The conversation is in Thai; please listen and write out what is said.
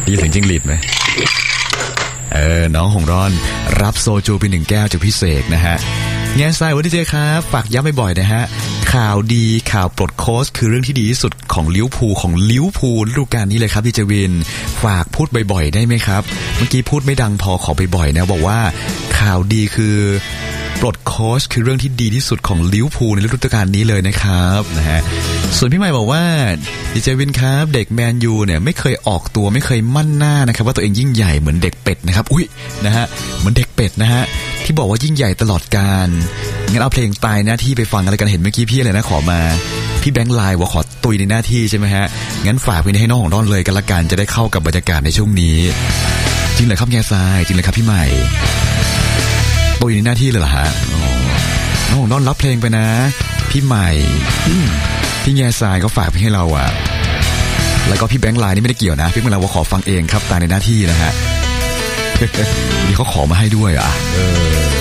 ได้ยินเสียงจิ้งหรีดไหมน้องหงร้อนรับโซจูไป1 แก้วจากพี่เสกนะฮะแง่ทรายวันนี้เจครับฝากย้ำบ่อยๆนะฮะข่าวดีข่าวปลดโค้ชคือเรื่องที่ดีที่สุดของลิเวอร์พูลฤดูกาลนี้เลยครับพี่เจวินฝากพูดบ่อยๆได้ไหมครับเมื่อกี้พูดไม่ดังพอขอบ่อยๆนะบอกว่าข่าวดีคือปลดโค้ชคือเรื่องที่ดีที่สุดของลิเวอร์พูลในฤดูกาลนี้เลยนะครับนะฮะส่วนพี่ใหม่บอกว่าดีเจวินครับเด็กแมนยูเนี่ยไม่เคยออกตัวไม่เคยมั่นหน้านะครับว่าตัวเองยิ่งใหญ่เหมือนเด็กเป็ดนะครับอุ้ยนะฮะเหมือนเด็กเป็ดนะฮะที่บอกว่ายิ่งใหญ่ตลอดกาลงั้นเอาเพลงตายหน้าที่ไปฟังอะไรกันเห็นเมื่อกี้พี่อะไรนะขอมาพี่แบงค์ไลน์ว่าขอตุยในหน้าที่ใช่ไหมฮะงั้นฝากไปให้น้องของร้อนเลยกันละกันจะได้เข้ากับบรรยากาศในช่วงนี้จริงเลยครับแง่ทรายจริงเลยครับพี่ใหม่ตุยในหน้าที่เลยเหรอฮะน้องของร้อนรับเพลงไปนะพี่ใหม่พี่แง่ทรายก็ฝากไปให้เราอ่ะแล้วก็พี่แบงค์ไลน์นี่ไม่ได้เกี่ยวนะพี่แบงค์ไลน์ว่าขอฟังเองครับตายในหน้าที่นะฮะนี่เขาขอมาให้ด้วยอ่ะ